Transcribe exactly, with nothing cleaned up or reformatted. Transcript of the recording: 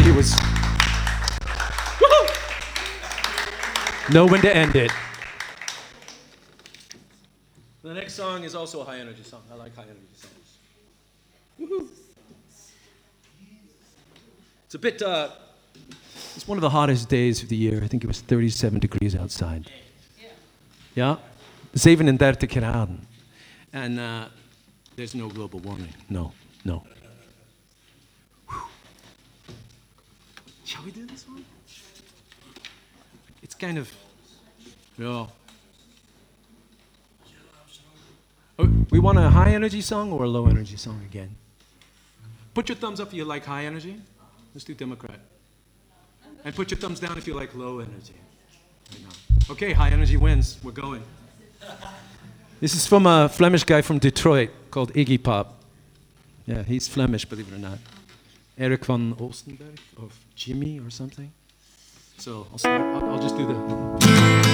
he was... Know when to end it. The next song is also a high energy song. I like high energy songs. Woohoo. It's a bit, uh, it's one of the hottest days of the year. I think it was thirty-seven degrees outside. Ja, zevenendertig graden. And uh, there's no global warming. No, no. Whew. Shall we do this one? It's kind of, yeah. Oh, we want a high energy song or a low energy song again? Put your thumbs up if you like high energy. Let's do Democrat. And put your thumbs down if you like low energy. Right now. Okay, high energy wins. We're going. This is from a Flemish guy from Detroit called Iggy Pop. Yeah, he's Flemish, believe it or not. Eric van Oostenberg, or Jimmy or something. So I'll start. I'll, I'll just do the...